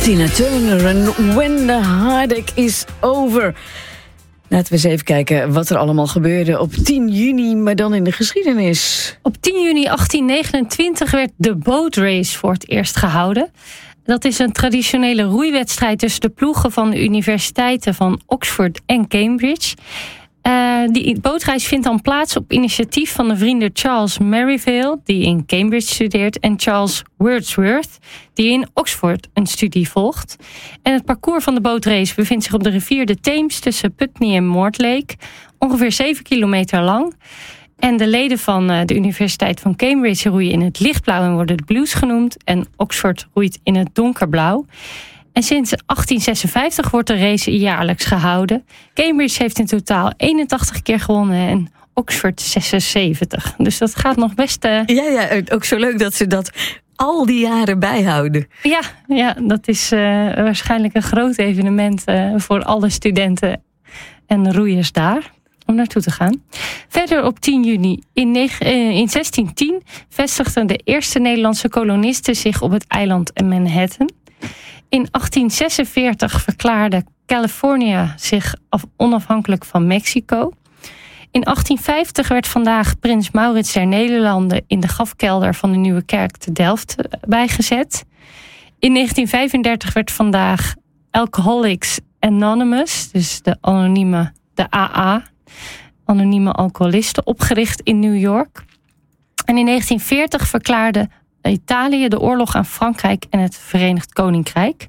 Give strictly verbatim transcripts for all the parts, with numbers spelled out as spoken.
Tina Turner en When the Heartache is Over. Laten we eens even kijken wat er allemaal gebeurde op tien juni, maar dan in de geschiedenis. Op tien juni achttien negenentwintig werd de Boat Race voor het eerst gehouden. Dat is een traditionele roeiwedstrijd tussen de ploegen van de universiteiten van Oxford en Cambridge. Uh, die bootreis vindt dan plaats op initiatief van de vrienden Charles Merivale, die in Cambridge studeert, en Charles Wordsworth, die in Oxford een studie volgt. En het parcours van de bootrace bevindt zich op de rivier de Theems tussen Putney en Mortlake, ongeveer zeven kilometer lang. En de leden van de Universiteit van Cambridge roeien in het lichtblauw en worden de Blues genoemd. En Oxford roeit in het donkerblauw. En sinds achttien zesenvijftig wordt de race jaarlijks gehouden. Cambridge heeft in totaal eenentachtig keer gewonnen en Oxford zesenzeventig. Dus dat gaat nog best... Uh... Ja, ja, ook zo leuk dat ze dat al die jaren bijhouden. Ja, ja dat is uh, waarschijnlijk een groot evenement uh, voor alle studenten en roeiers daar om naartoe te gaan. Verder op tien juni in, negen, uh, in zestien tien vestigden de eerste Nederlandse kolonisten zich op het eiland Manhattan. In achttien zesenveertig verklaarde Californië zich af onafhankelijk van Mexico. In achttien vijftig werd vandaag prins Maurits der Nederlanden in de grafkelder van de Nieuwe Kerk te Delft bijgezet. In negentien vijfendertig werd vandaag Alcoholics Anonymous, dus de anonieme, de A A, anonieme alcoholisten, opgericht in New York. En in negentien veertig verklaarde Italië de oorlog aan Frankrijk en het Verenigd Koninkrijk.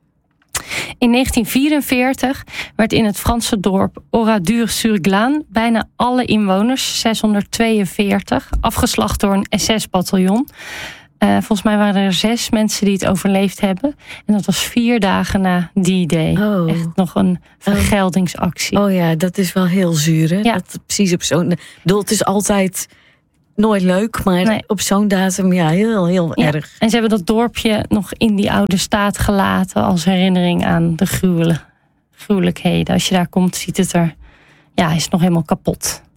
In negentien vierenveertig werd in het Franse dorp Oradour-sur-Glane bijna alle inwoners, zeshonderdtweeënveertig, afgeslacht door een S S-bataljon. Uh, volgens mij waren er zes mensen die het overleefd hebben. En dat was vier dagen na D-Day. Oh. Echt nog een vergeldingsactie. Oh ja, dat is wel heel zuur, hè? Ja. Dat precies op zo'n... bedoel, het is altijd nooit leuk, maar nee. Op zo'n datum, ja, heel, heel ja. erg. En ze hebben dat dorpje nog in die oude staat gelaten als herinnering aan de gruwele, gruwelijkheden. Als je daar komt, ziet het er, ja, is het nog helemaal kapot.